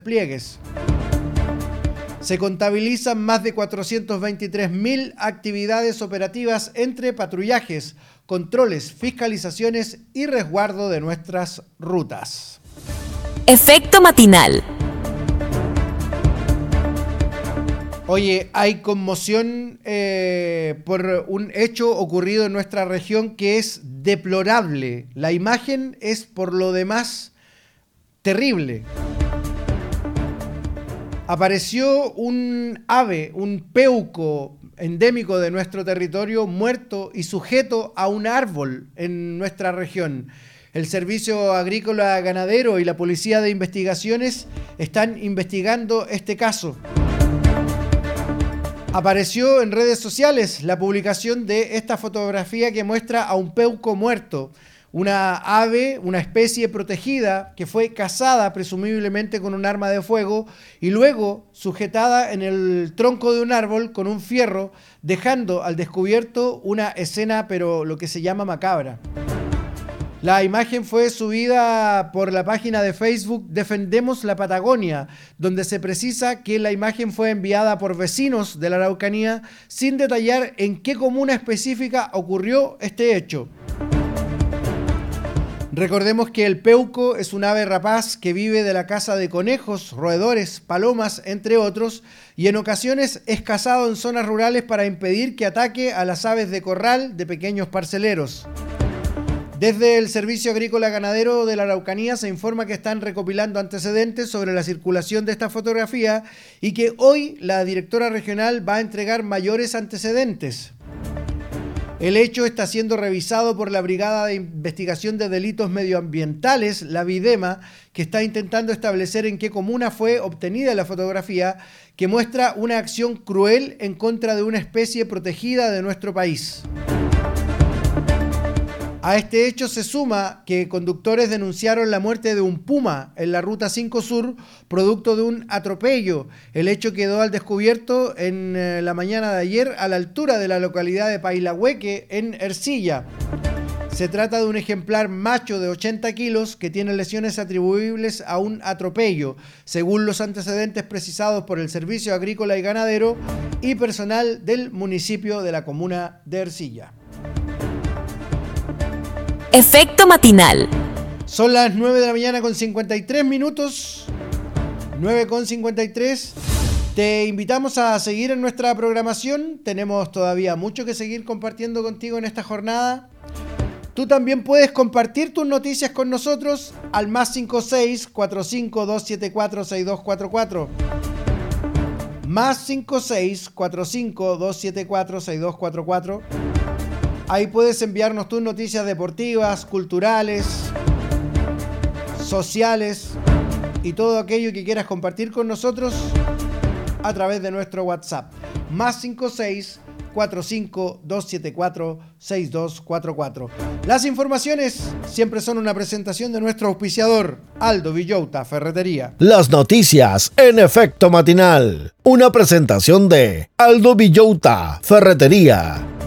despliegues. Se contabilizan más de 423.000 actividades operativas entre patrullajes, controles, fiscalizaciones y resguardo de nuestras rutas. Efecto matinal. Oye, hay conmoción por un hecho ocurrido en nuestra región que es deplorable. La imagen es por lo demás terrible. Apareció un ave, un peuco endémico de nuestro territorio, muerto y sujeto a un árbol en nuestra región. El Servicio Agrícola Ganadero y la Policía de Investigaciones están investigando este caso. Apareció en redes sociales la publicación de esta fotografía que muestra a un peuco muerto, una ave, una especie protegida que fue cazada presumiblemente con un arma de fuego y luego sujetada en el tronco de un árbol con un fierro, dejando al descubierto una escena pero lo que se llama macabra. La imagen fue subida por la página de Facebook Defendemos la Patagonia, donde se precisa que la imagen fue enviada por vecinos de la Araucanía sin detallar en qué comuna específica ocurrió este hecho. Recordemos que el peuco es un ave rapaz que vive de la caza de conejos, roedores, palomas, entre otros, y en ocasiones es cazado en zonas rurales para impedir que ataque a las aves de corral de pequeños parceleros. Desde el Servicio Agrícola Ganadero de la Araucanía se informa que están recopilando antecedentes sobre la circulación de esta fotografía y que hoy la directora regional va a entregar mayores antecedentes. El hecho está siendo revisado por la Brigada de Investigación de Delitos Medioambientales, la BIDEMA, que está intentando establecer en qué comuna fue obtenida la fotografía que muestra una acción cruel en contra de una especie protegida de nuestro país. A este hecho se suma que conductores denunciaron la muerte de un puma en la Ruta 5 Sur, producto de un atropello. El hecho quedó al descubierto en la mañana de ayer a la altura de la localidad de Pailahueque, en Ercilla. Se trata de un ejemplar macho de 80 kilos que tiene lesiones atribuibles a un atropello, según los antecedentes precisados por el Servicio Agrícola y Ganadero y personal del municipio de la comuna de Ercilla. Efecto matinal. Son las 9 de la mañana con 53 minutos. 9:53. Te invitamos a seguir en nuestra programación. Tenemos todavía mucho que seguir compartiendo contigo en esta jornada. Tú también puedes compartir tus noticias con nosotros al +56 45 274 6244. +56 45 274 6244. Ahí puedes enviarnos tus noticias deportivas, culturales, sociales y todo aquello que quieras compartir con nosotros a través de nuestro WhatsApp. +56 45 274 6244. Las informaciones siempre son una presentación de nuestro auspiciador, Aldo Villota Ferretería. Las noticias en Efecto Matinal. Una presentación de Aldo Villota Ferretería.